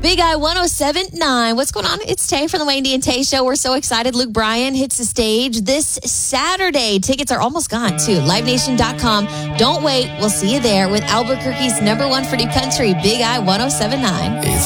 Big Eye 107.9. What's going on? It's Tay from the Wayne D and Tay Show. We're so excited. Luke Bryan hits the stage this Saturday. Tickets are almost gone, too. LiveNation.com. Don't wait. We'll see you there with Albuquerque's #1 for deep country, Big Eye 107.9.